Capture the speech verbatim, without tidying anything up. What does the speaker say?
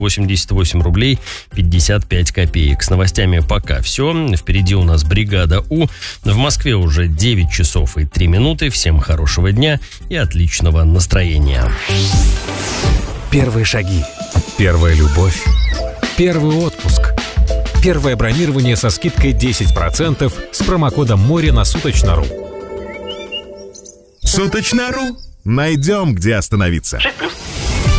восемьдесят восемь рублей пятьдесят пять копеек. С новостями пока все. Впереди у нас бригада У. В Москве уже девять часов и три минуты. Всем хорошего дня и отличного настроения. Первые шаги. Первая любовь. Первый отпуск. Первое бронирование со скидкой десять процентов с промокодом море на Суточно.ру. Суточно.ру. Найдем, где остановиться. шесть плюс.